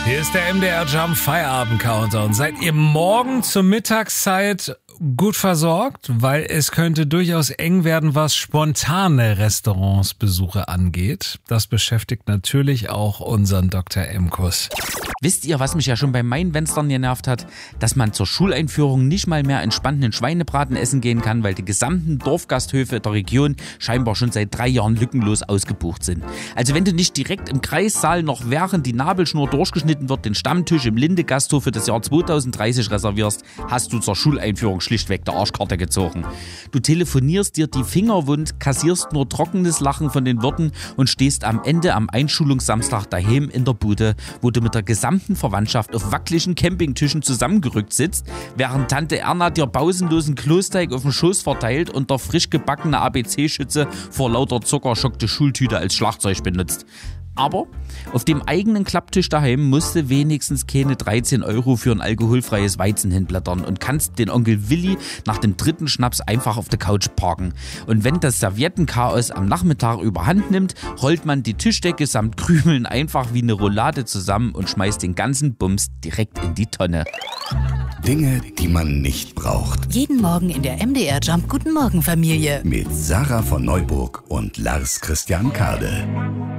Hier ist der MDR Jump Feierabend Countdown. Seid ihr morgen zur Mittagszeit gut versorgt? Weil es könnte durchaus eng werden, was spontane Restaurantsbesuche angeht. Das beschäftigt natürlich auch unseren Dr. Emkus. Wisst ihr, was mich ja schon bei meinen Fenstern genervt hat? Dass man zur Schuleinführung nicht mal mehr entspannt einen Schweinebraten essen gehen kann, weil die gesamten Dorfgasthöfe der Region scheinbar schon seit 3 Jahren lückenlos ausgebucht sind. Also wenn du nicht direkt im Kreissaal noch während die Nabelschnur durchgeschnitten wird, den Stammtisch im Linde-Gasthof für das Jahr 2030 reservierst, hast du zur Schuleinführung schlichtweg der Arschkarte gezogen. Du telefonierst dir die Finger wund, kassierst nur trockenes Lachen von den Wirten und stehst am Ende am Einschulungssamstag daheim in der Bude, wo du mit der gesamten Verwandtschaft auf wackeligen Campingtischen zusammengerückt sitzt, während Tante Erna dir pausenlosen Klosteig auf dem Schoß verteilt und der frisch gebackene ABC-Schütze vor lauter Zuckerschock die Schultüte als Schlagzeug benutzt. Aber auf dem eigenen Klapptisch daheim musst du wenigstens keine 13 € für ein alkoholfreies Weizen hinblättern und kannst den Onkel Willi nach dem 3. Schnaps einfach auf der Couch parken. Und wenn das Serviettenchaos am Nachmittag überhand nimmt, rollt man die Tischdecke samt Krümeln einfach wie eine Roulade zusammen und schmeißt den ganzen Bums direkt in die Tonne. Dinge, die man nicht braucht. Jeden Morgen in der MDR Jump Guten Morgen Familie. Mit Sarah von Neuburg und Lars Christian Kade.